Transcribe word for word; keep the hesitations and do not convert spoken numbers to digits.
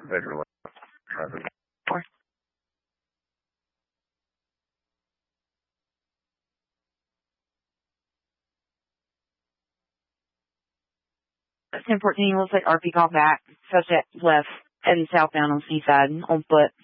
Vector left. Traffic. Four. ten fourteen, looks like R P called back. Subject left, heading southbound on Seaside, on foot.